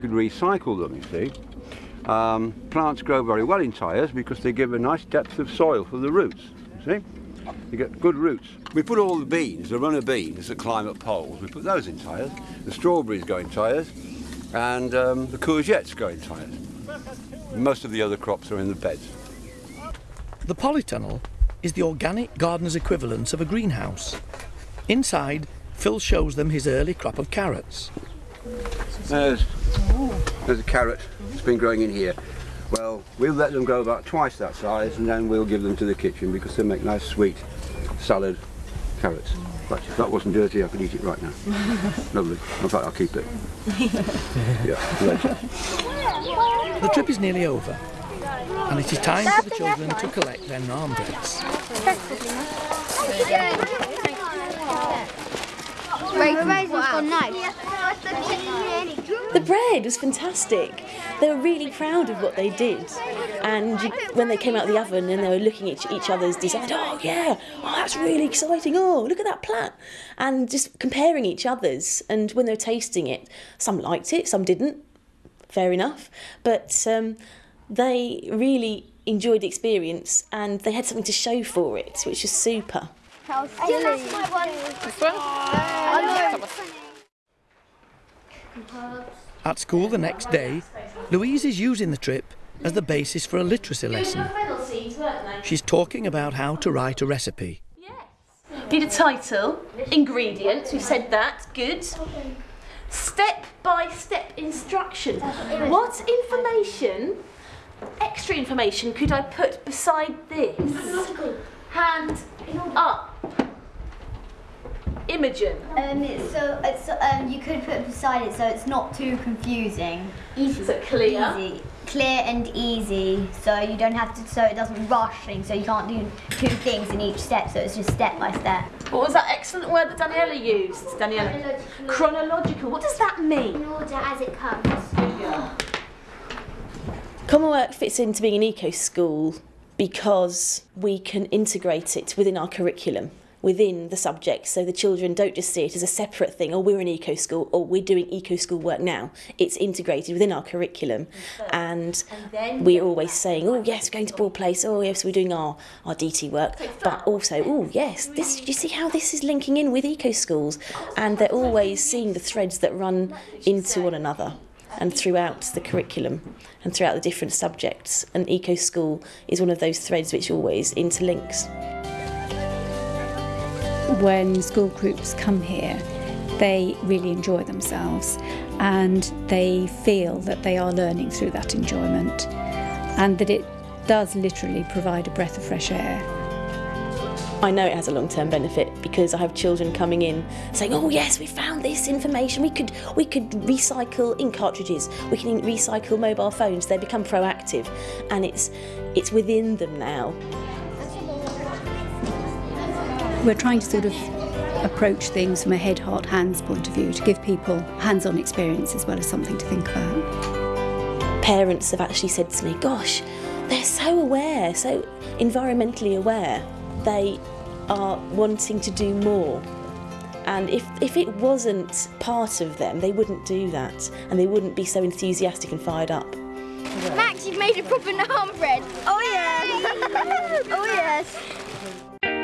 You could recycle them, you see. Plants grow very well in tyres because they give a nice depth of soil for the roots, you see. You get good roots. We put all the beans, the runner beans that climb up poles, we put those in tyres. The strawberries go in tyres, and the courgettes go in tyres. Most of the other crops are in the beds. The polytunnel is the organic gardener's equivalent of a greenhouse. Inside, Phil shows them his early crop of carrots. There's a carrot that's been growing in here. Well, we'll let them grow about twice that size and then we'll give them to the kitchen because they make nice sweet salad carrots. But if that wasn't dirty, I could eat it right now. Lovely. In fact, I'll keep it. Yeah, later. The trip is nearly over, and it is time for the children to collect their naan breads. The bread was fantastic. They were really proud of what they did, and when they came out of the oven and they were looking at each other's design, oh yeah, oh that's really exciting, oh look at that plat, and just comparing each other's. And when they were tasting it, some liked it, some didn't, fair enough, but they really enjoyed the experience and they had something to show for it, which is super. At school the next day, Louise is using the trip as the basis for a literacy lesson. She's talking about how to write a recipe. Need a title, ingredients, we've said that, good. Step-by-step instructions. What information, extra information, could I put beside this? Hand up. Imogen. You could put beside it so it's not too confusing. Easy. So clear. Easy. Clear and easy, so you don't have to, so it doesn't rush things, so you can't do two things in each step, so it's just step by step. What was that excellent word that Daniela used? Daniela. Chronological. What does that mean? In order as it comes. Yeah. Common Work fits into being an eco school because we can integrate it within our curriculum, within the subject, so the children don't just see it as a separate thing, or we're an eco school, or we're doing eco school work now. It's integrated within our curriculum, and we're always saying, oh yes, we're going to Broad Place, oh yes, we're doing our DT work, but also, oh yes, this, you see how this is linking in with eco schools, and they're always seeing the threads that run into one another and throughout the curriculum and throughout the different subjects, and eco school is one of those threads which always interlinks. When school groups come here, they really enjoy themselves and they feel that they are learning through that enjoyment and that it does literally provide a breath of fresh air. I know it has a long-term benefit because I have children coming in saying, oh yes, we found this information, we could recycle ink cartridges, we can recycle mobile phones. They become proactive and it's within them now. We're trying to sort of approach things from a head, heart, hands point of view to give people hands-on experience as well as something to think about. Parents have actually said to me, gosh, they're so aware, so environmentally aware. They are wanting to do more. And if it wasn't part of them, they wouldn't do that and they wouldn't be so enthusiastic and fired up. Max, you've made a proper naan bread. Oh yes! Oh yes!